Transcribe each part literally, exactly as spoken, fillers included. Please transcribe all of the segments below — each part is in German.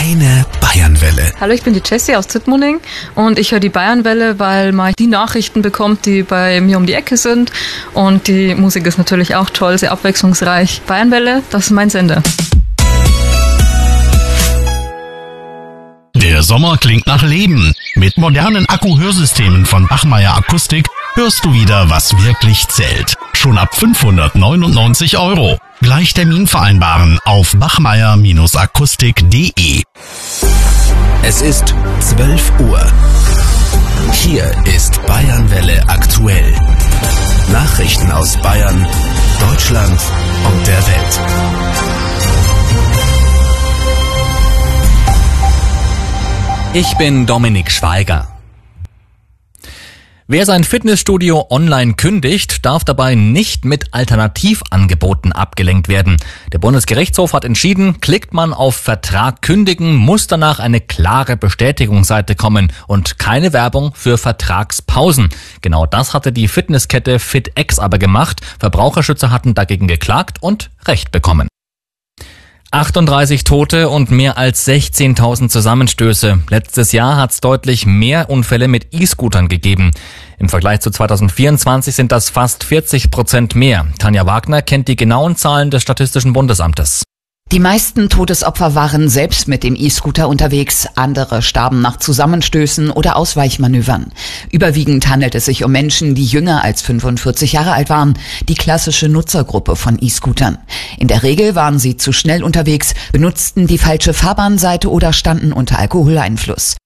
Deine Bayernwelle. Hallo, ich bin die Jessie aus Zitmoning und ich höre die Bayernwelle, weil man die Nachrichten bekommt, die bei mir um die Ecke sind. Und die Musik ist natürlich auch toll, sehr abwechslungsreich. Bayernwelle, das ist mein Sender. Der Sommer klingt nach Leben. Mit modernen Akku-Hörsystemen von Bachmeier Akustik hörst du wieder, was wirklich zählt. Schon ab fünfhundertneunundneunzig Euro. Gleich Termin vereinbaren auf bachmeier akustik punkt de. Es ist zwölf Uhr. Hier ist Bayernwelle aktuell. Nachrichten aus Bayern, Deutschland und der Welt. Ich bin Dominik Schweiger. Wer sein Fitnessstudio online kündigt, darf dabei nicht mit Alternativangeboten abgelenkt werden. Der Bundesgerichtshof hat entschieden, klickt man auf Vertrag kündigen, muss danach eine klare Bestätigungsseite kommen und keine Werbung für Vertragspausen. Genau das hatte die Fitnesskette FitX aber gemacht. Verbraucherschützer hatten dagegen geklagt und Recht bekommen. achtunddreißig Tote und mehr als sechzehntausend Zusammenstöße. Letztes Jahr hat es deutlich mehr Unfälle mit E-Scootern gegeben. Im Vergleich zu zweitausendvierundzwanzig sind das fast vierzig Prozent mehr. Tanja Wagner kennt die genauen Zahlen des Statistischen Bundesamtes. Die meisten Todesopfer waren selbst mit dem E-Scooter unterwegs. Andere starben nach Zusammenstößen oder Ausweichmanövern. Überwiegend handelt es sich um Menschen, die jünger als fünfundvierzig Jahre alt waren. Die klassische Nutzergruppe von E-Scootern. In der Regel waren sie zu schnell unterwegs, benutzten die falsche Fahrbahnseite oder standen unter Alkoholeinfluss.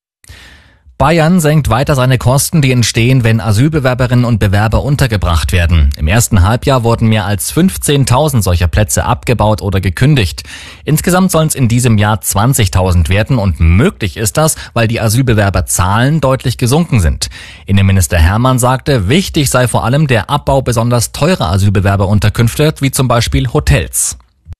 Bayern senkt weiter seine Kosten, die entstehen, wenn Asylbewerberinnen und Bewerber untergebracht werden. Im ersten Halbjahr wurden mehr als fünfzehntausend solcher Plätze abgebaut oder gekündigt. Insgesamt sollen es in diesem Jahr zwanzigtausend werden und möglich ist das, weil die Asylbewerberzahlen deutlich gesunken sind. Innenminister Hermann sagte, wichtig sei vor allem der Abbau besonders teurer Asylbewerberunterkünfte, wie zum Beispiel Hotels.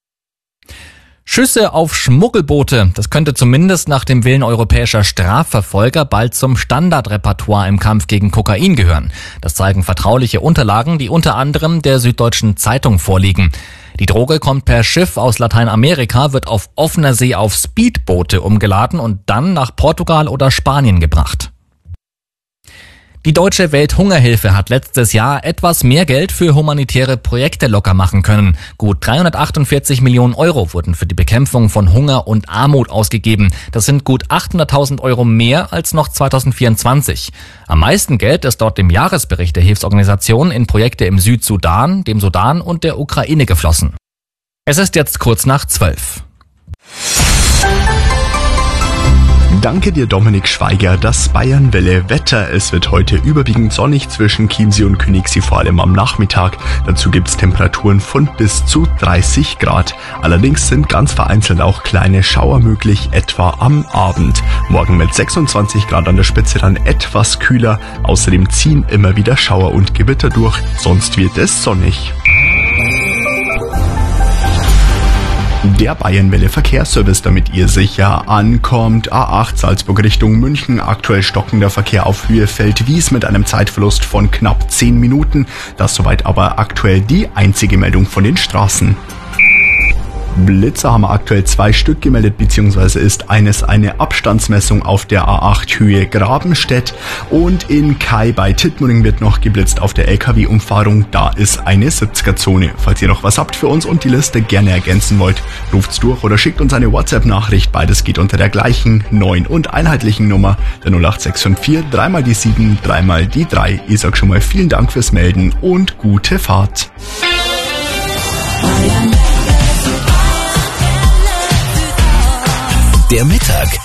Schüsse auf Schmuggelboote, das könnte zumindest nach dem Willen europäischer Strafverfolger bald zum Standardrepertoire im Kampf gegen Kokain gehören. Das zeigen vertrauliche Unterlagen, die unter anderem der Süddeutschen Zeitung vorliegen. Die Droge kommt per Schiff aus Lateinamerika, wird auf offener See auf Speedboote umgeladen und dann nach Portugal oder Spanien gebracht. Die Deutsche Welthungerhilfe hat letztes Jahr etwas mehr Geld für humanitäre Projekte locker machen können. Gut dreihundertachtundvierzig Millionen Euro wurden für die Bekämpfung von Hunger und Armut ausgegeben. Das sind gut achthunderttausend Euro mehr als noch zweitausendvierundzwanzig. Am meisten Geld ist dort im Jahresbericht der Hilfsorganisation in Projekte im Südsudan, dem Sudan und der Ukraine geflossen. Es ist jetzt kurz nach zwölf. Danke dir, Dominik Schweiger. Das Bayernwelle Wetter. Es wird heute überwiegend sonnig zwischen Chiemsee und Königssee, vor allem am Nachmittag. Dazu gibt's Temperaturen von bis zu dreißig Grad. Allerdings sind ganz vereinzelt auch kleine Schauer möglich, etwa am Abend. Morgen mit sechsundzwanzig Grad an der Spitze dann etwas kühler. Außerdem ziehen immer wieder Schauer und Gewitter durch, sonst wird es sonnig. Der Bayernwelle Verkehrsservice, damit ihr sicher ankommt. A acht Salzburg Richtung München, aktuell stockender Verkehr auf Höhe Feldwies mit einem Zeitverlust von knapp zehn Minuten. Das soweit aber aktuell die einzige Meldung von den Straßen. Blitzer haben aktuell zwei Stück gemeldet, beziehungsweise ist eines eine Abstandsmessung auf der A acht Höhe Grabenstedt und in Kai bei Tittmoning wird noch geblitzt auf der L K W-Umfahrung, da ist eine siebziger-Zone. Falls ihr noch was habt für uns und die Liste gerne ergänzen wollt, ruft's durch oder schickt uns eine WhatsApp-Nachricht, beides geht unter der gleichen, neuen und einheitlichen Nummer, der null acht sechs fünf vier, dreimal die sieben, dreimal die drei. Ich sag schon mal vielen Dank fürs Melden und gute Fahrt. Der Mittag